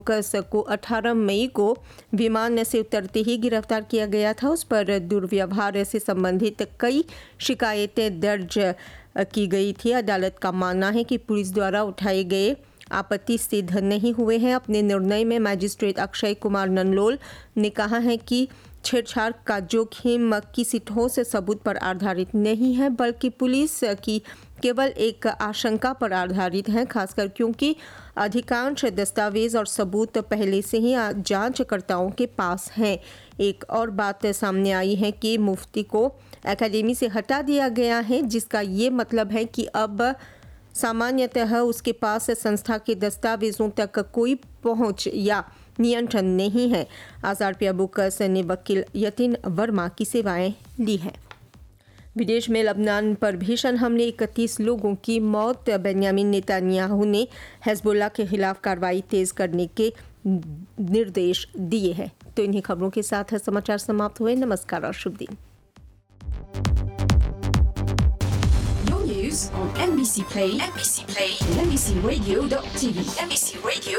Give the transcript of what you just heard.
कस को 18 मई को विमान से उतरते ही गिरफ्तार किया गया था। उस पर दुर्व्यवहार से संबंधित कई शिकायतें दर्ज की गई थी। अदालत का मानना है कि पुलिस द्वारा उठाए गए आपत्ति सिद्ध नहीं हुए हैं। अपने निर्णय में मजिस्ट्रेट अक्षय कुमार ननलोल ने कहा है कि छेड़छाड़ का जोखिम किसी ठोस सबूत पर आधारित नहीं है, बल्कि पुलिस की केवल एक आशंका पर आधारित है, खासकर क्योंकि अधिकांश दस्तावेज और सबूत पहले से ही जांचकर्ताओं के पास हैं। एक और बात सामने आई है कि मुफ्ती को एकेडमी से हटा दिया गया है, जिसका ये मतलब है कि अब सामान्यतः उसके पास संस्था के दस्तावेजों तक कोई पहुंच या नियंत्रण नहीं है। आज़ाद बुकस ने वकील यतिन वर्मा की सेवाएं ली हैं। विदेश में लबनान पर भीषण हमले, 31 लोगों की मौत। बेंयामिन नेतन्याहू ने हिजबुल्लाह के खिलाफ कार्रवाई तेज करने के निर्देश दिए हैं। तो इन्हीं खबरों के साथ समाचार समाप्त हुए। नमस्कार और शुभ दिन। News on NBC Play, and NBCRadio.tv, NBC Radio